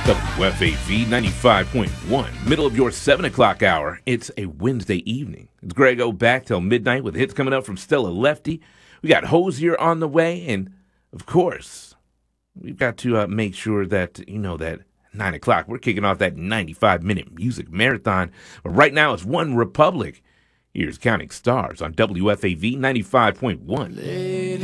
WFAV 95.1, middle of your 7 o'clock hour. It's a Wednesday evening. It's Grego back till midnight with hits coming up from Stella Lefty. We got Hosier on the way, and of course, we've got to make sure that, that 9 o'clock, we're kicking off that 95-minute music marathon. But right now, it's One Republic. Here's Counting Stars on WFAV 95.1.